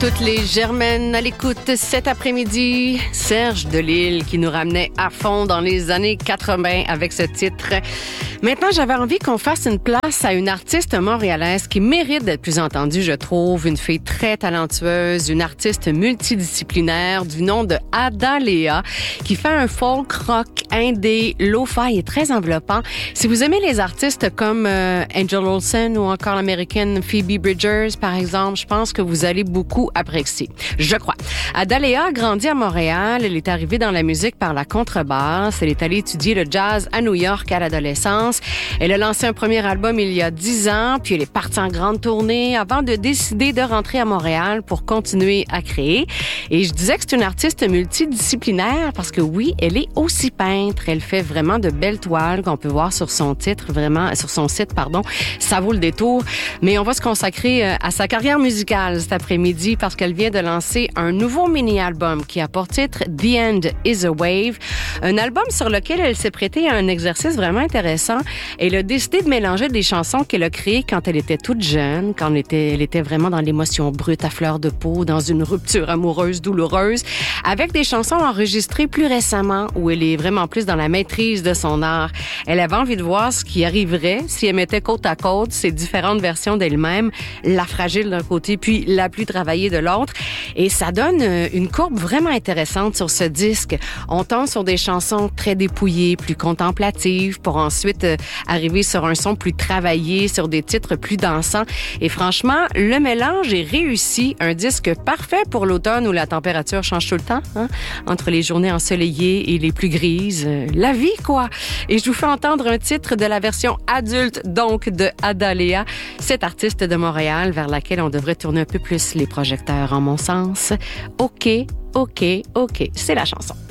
Toutes les Germaines à l'écoute cet après-midi. Serge Delisle qui nous ramenait à fond dans les années 80 avec ce titre. Maintenant, j'avais envie qu'on fasse une place à une artiste montréalaise qui mérite d'être plus entendue, je trouve. Une fille très talentueuse, une artiste multidisciplinaire du nom de Adalea qui fait un folk rock indé, lo-fi et très enveloppant. Si vous aimez les artistes comme Angel Olsen ou encore l'américaine Phoebe Bridgers, par exemple, je pense que vous allez beaucoup apprécier. Je crois. Adalea a grandi à Montréal. Elle est arrivée dans la musique par la contrebasse. Elle est allée étudier le jazz à New York à l'adolescence. Elle a lancé un premier album il y a 10 ans, puis elle est partie en grande tournée avant de décider de rentrer à Montréal pour continuer à créer. Et je disais que c'est une artiste multidisciplinaire parce que oui, elle est aussi peintre. Elle fait vraiment de belles toiles qu'on peut voir sur son site, pardon. Ça vaut le détour. Mais on va se consacrer à sa carrière musicale cet après-midi parce qu'elle vient de lancer un nouveau mini-album qui a pour titre The End is a Wave. Un album sur lequel elle s'est prêtée à un exercice vraiment intéressant. Elle a décidé de mélanger des chansons qu'elle a créées quand elle était toute jeune, quand elle était vraiment dans l'émotion brute à fleur de peau, dans une rupture amoureuse douloureuse, avec des chansons enregistrées plus récemment où elle est vraiment plus dans la maîtrise de son art. Elle avait envie de voir ce qui arriverait si elle mettait côte à côte ces différentes versions d'elle-même, la fragile d'un côté puis la plus travaillée de l'autre. Et ça donne une courbe vraiment intéressante sur ce disque. On tombe sur des chansons très dépouillées, plus contemplatives, pour ensuite arriver sur un son plus travaillé, sur des titres plus dansants. Et franchement, le mélange est réussi. Un disque parfait pour l'automne où la température change tout le temps, hein? Entre les journées ensoleillées et les plus grises. La vie, quoi! Et je vous fais entendre un titre de la version adulte, donc, de Adalea, cette artiste de Montréal vers laquelle on devrait tourner un peu plus les projecteurs, en mon sens. OK, c'est la chanson.